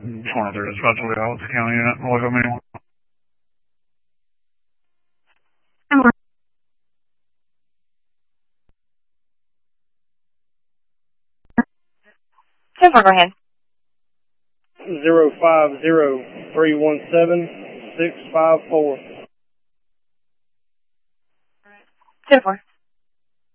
23 dispatch, we out the county unit. Look at me. 10-4, go ahead. 050317-654. 10-4.